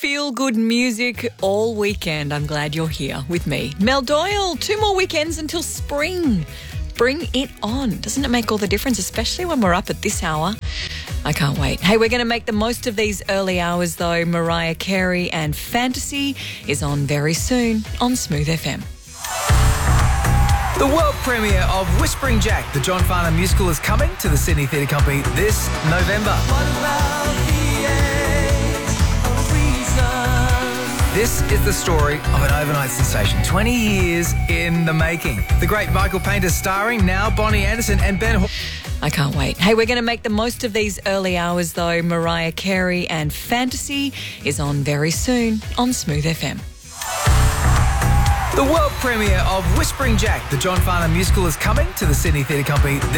feel-good music all weekend. I'm glad you're here with me. Mel Doyle, 2 more weekends until spring. Bring it on. Doesn't it make all the difference, especially when we're up at this hour? I can't wait. Hey, we're going to make the most of these early hours though. Mariah Carey and Fantasy is on very soon on Smooth FM. The world premiere of Whispering Jack, the John Farnham musical, is coming to the Sydney Theatre Company this November. This is the story of an overnight sensation, 20 years in the making. The great Michael Painter starring, now Bonnie Anderson and Ben I can't wait. Hey, we're going to make the most of these early hours though. Mariah Carey and Fantasy is on very soon on Smooth FM. The world premiere of Whispering Jack, the John Farnham musical, is coming to the Sydney Theatre Company